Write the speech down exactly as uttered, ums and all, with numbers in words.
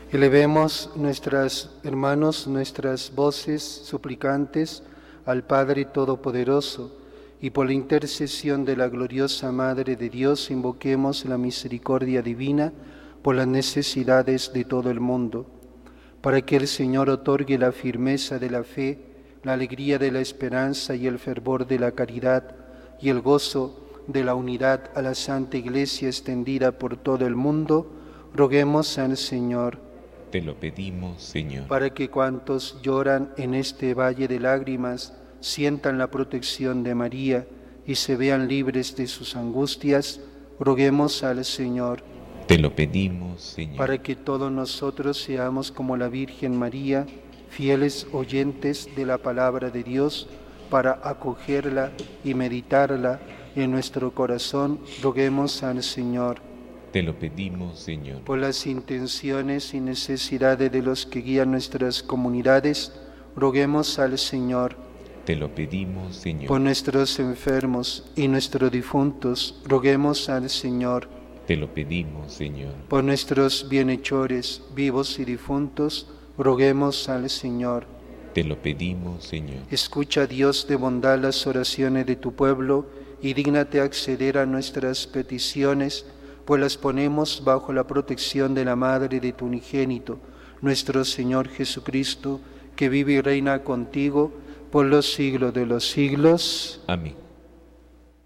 Elevemos nuestras hermanos, nuestras voces suplicantes al Padre Todopoderoso, y por la intercesión de la gloriosa Madre de Dios invoquemos la misericordia divina por las necesidades de todo el mundo, para que el Señor otorgue la firmeza de la fe, la alegría de la esperanza y el fervor de la caridad y el gozo de la unidad a la Santa Iglesia extendida por todo el mundo. Roguemos al Señor. Te lo pedimos, Señor. Para que cuantos lloran en este valle de lágrimas sientan la protección de María y se vean libres de sus angustias, roguemos al Señor. Te lo pedimos, Señor. Para que todos nosotros seamos como la Virgen María, fieles oyentes de la palabra de Dios, para acogerla y meditarla en nuestro corazón, roguemos al Señor. Te lo pedimos, Señor. Por las intenciones y necesidades de los que guían nuestras comunidades, roguemos al Señor. Te lo pedimos, Señor. Por nuestros enfermos y nuestros difuntos, roguemos al Señor. Te lo pedimos, Señor. Por nuestros bienhechores, vivos y difuntos, roguemos al Señor. Te lo pedimos, Señor. Escucha, Dios de bondad, las oraciones de tu pueblo y dígnate acceder a nuestras peticiones, pues las ponemos bajo la protección de la Madre de tu unigénito, nuestro Señor Jesucristo, que vive y reina contigo por los siglos de los siglos. Amén.